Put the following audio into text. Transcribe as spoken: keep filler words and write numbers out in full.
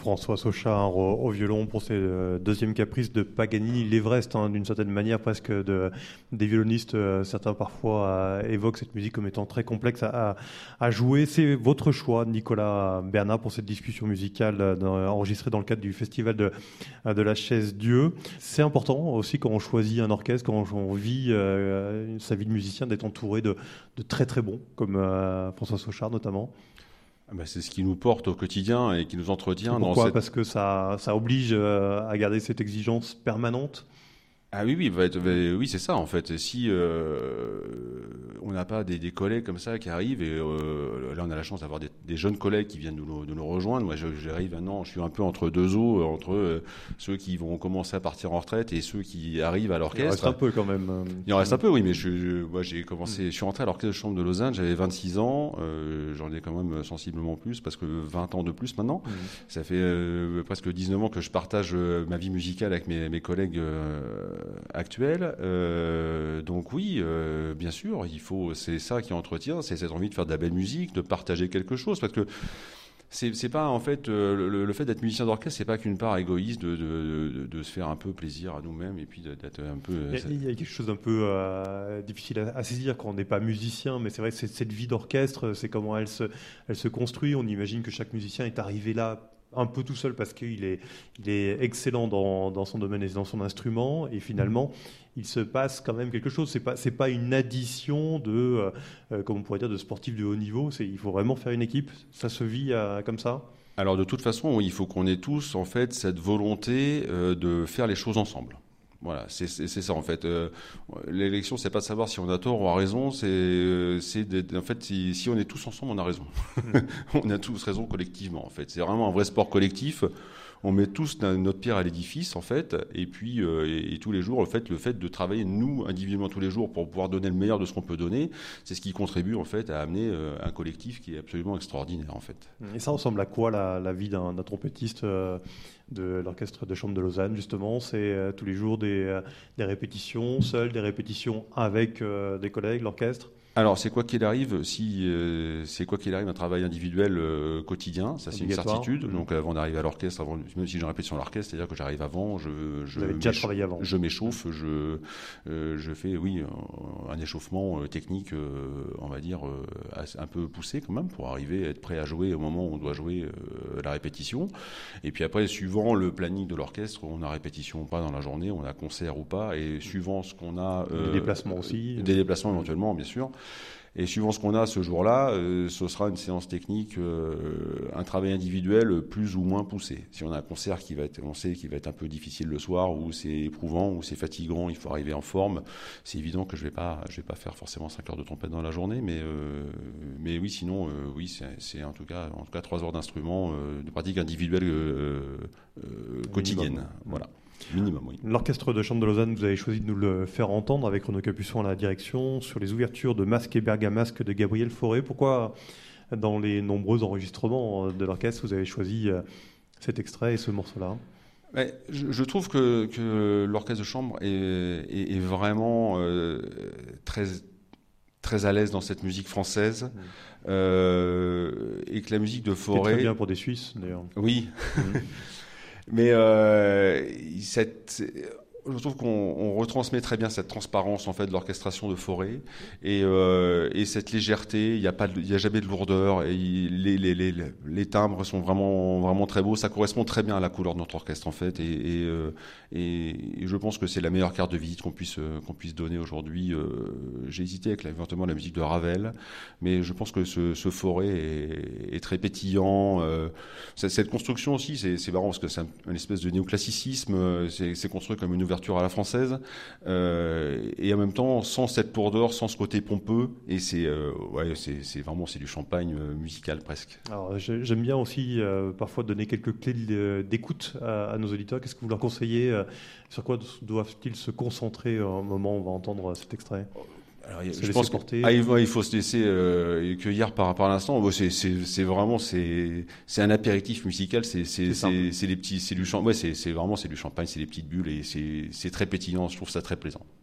François Sauchard au, au violon pour ses euh, deuxième caprice de Paganini, l'Everest hein, d'une certaine manière presque de, des violonistes. Euh, certains parfois euh, évoquent cette musique comme étant très complexe à, à, à jouer. C'est votre choix, Nicolas Bernard, pour cette discussion musicale euh, dans, enregistrée dans le cadre du festival de, de la Chaise-Dieu. C'est important aussi quand on choisit un orchestre, quand on vit euh, sa vie de musicien, d'être entouré de, de très très bons, comme euh, François Sauchard notamment. Ben c'est ce qui nous porte au quotidien et qui nous entretient. Pourquoi ? Dans cette... Parce que ça, ça oblige euh, à garder cette exigence permanente. Ah oui, oui, va être, va, oui, c'est ça en fait. Et si euh, on n'a pas des, des collègues comme ça qui arrivent, et euh, là on a la chance d'avoir des, des jeunes collègues qui viennent de nous, de nous rejoindre. Moi, j'arrive maintenant, je suis un peu entre deux eaux, entre euh, ceux qui vont commencer à partir en retraite et ceux qui arrivent à l'orchestre. Il en reste un peu quand même. Il en reste un peu, oui, mais je, je, moi j'ai commencé, je suis rentré à l'orchestre de chambre de Lausanne, j'avais vingt-six ans, euh, j'en ai quand même sensiblement plus, parce que vingt ans de plus maintenant. Mmh. Ça fait euh, presque dix-neuf ans que je partage euh, ma vie musicale avec mes, mes collègues. Euh, actuel. Euh, donc oui, euh, bien sûr, il faut, c'est ça qui entretient, c'est cette envie de faire de la belle musique, de partager quelque chose, parce que c'est, c'est pas en fait euh, le, le fait d'être musicien d'orchestre, c'est pas qu'une part égoïste de, de, de, de se faire un peu plaisir à nous-mêmes et puis d'être un peu. Il y a, il y a quelque chose d'un peu euh, difficile à, à saisir quand on n'est pas musicien, mais c'est vrai que c'est, cette vie d'orchestre, c'est comment elle se, elle se construit. On imagine que chaque musicien est arrivé là un peu tout seul parce qu'il est, il est excellent dans, dans son domaine et dans son instrument, et finalement il se passe quand même quelque chose. C'est pas, c'est pas une addition de, euh, comme on pourrait dire, de sportifs de haut niveau. C'est, il faut vraiment faire une équipe. Ça se vit euh, comme ça. Alors de toute façon, oui, il faut qu'on ait tous en fait cette volonté euh, de faire les choses ensemble. Voilà, c'est, c'est, c'est ça en fait. Euh, l'élection, c'est pas de savoir si on a tort ou a raison, c'est, euh, c'est d'être, en fait, si, si on est tous ensemble, on a raison. On a tous raison collectivement en fait. C'est vraiment un vrai sport collectif. On met tous notre pierre à l'édifice en fait, et puis euh, et, et tous les jours, en fait, le fait de travailler nous individuellement tous les jours pour pouvoir donner le meilleur de ce qu'on peut donner, c'est ce qui contribue en fait à amener euh, un collectif qui est absolument extraordinaire en fait. Et ça ressemble à quoi la, la vie d'un, d'un trompettiste euh, de l'orchestre de chambre de Lausanne justement? C'est euh, tous les jours des, euh, des répétitions seules, des répétitions avec euh, des collègues, l'orchestre? Alors, c'est quoi qu'il arrive, si euh, c'est quoi qu'il arrive un travail individuel euh, quotidien, ça c'est une certitude. Mmh. Donc, avant d'arriver à l'orchestre, avant, même si j'ai une répétition à l'orchestre, c'est-à-dire que j'arrive avant, je, je, Vous avez déjà travaillé avant. Je m'échauffe, je, euh, je fais, oui, un échauffement technique, euh, on va dire, euh, un peu poussé quand même, pour arriver à être prêt à jouer au moment où on doit jouer euh, la répétition. Et puis après, suivant le planning de l'orchestre, on a répétition ou pas dans la journée, on a concert ou pas, et suivant ce qu'on a, euh, des déplacements aussi, des déplacements éventuellement, bien sûr. Et suivant ce qu'on a ce jour-là, euh, ce sera une séance technique, euh, un travail individuel plus ou moins poussé. Si on a un concert qui va être, on sait qu'il va être un peu difficile le soir, ou c'est éprouvant, ou c'est fatigant, il faut arriver en forme. C'est évident que je vais pas, je vais pas faire forcément cinq heures de trompette dans la journée, mais euh, mais oui, sinon, euh, oui, c'est, c'est en tout cas, en tout cas trois heures d'instrument, euh, de pratique individuelle euh, euh, quotidienne. Minimum. Voilà. Minimum, oui. L'orchestre de chambre de Lausanne, vous avez choisi de nous le faire entendre avec Renaud Capuçon à la direction sur les ouvertures de Masque et Bergamasque de Gabriel Fauré. Pourquoi, dans les nombreux enregistrements de l'orchestre, vous avez choisi cet extrait et ce morceau-là? Mais je, je trouve que, que l'orchestre de chambre est, est, est vraiment euh, très, très à l'aise dans cette musique française. Mmh. Euh, et que la musique de Fauré... C'est très bien pour des Suisses, d'ailleurs. Oui. Mmh. Mais euh, cette, je trouve qu'on on retransmet très bien cette transparence en fait de l'orchestration de Fauré et, euh, et cette légèreté. Il n'y a pas, il y a jamais de lourdeur. Et il, les, les, les, les timbres sont vraiment, vraiment très beaux. Ça correspond très bien à la couleur de notre orchestre en fait. Et, et, euh, et, et je pense que c'est la meilleure carte de visite qu'on puisse, qu'on puisse donner aujourd'hui. Euh, j'ai hésité avec éventuellement la musique de Ravel, mais je pense que ce, ce Fauré est, est très pétillant. Euh, cette construction aussi, c'est, c'est marrant parce que c'est un, une espèce de néoclassicisme. C'est, c'est construit comme une ouverture à la française, euh, et en même temps sans cette lourdeur, sans ce côté pompeux, et c'est, euh, ouais, c'est, c'est vraiment c'est du champagne euh, musical presque. Alors j'aime bien aussi euh, parfois donner quelques clés d'écoute à, à nos auditeurs. Qu'est-ce que vous leur conseillez? euh, Sur quoi doivent-ils se concentrer au moment où on va entendre cet extrait? Alors, je pense qu'il ah, il faut se laisser euh, cueillir par, par l'instant. Bon, c'est, c'est, c'est vraiment c'est, c'est un apéritif musical. C'est, c'est, c'est, c'est, c'est les petits, c'est du champagne. Ouais, c'est, c'est vraiment c'est du champagne, c'est des petites bulles et c'est, c'est très pétillant. Je trouve ça très plaisant.